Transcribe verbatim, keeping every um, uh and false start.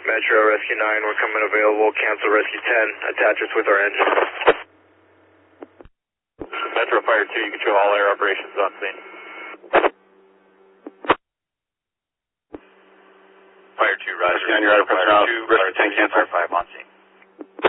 Metro Rescue nine, we're coming available. Cancel Rescue ten. Attach us with our engine. Metro Fire two, you control all air operations on scene. Fire two, Roger. Rescue nine, you're out of personnel. Fire two, Rescue ten, cancel. Fire five on scene.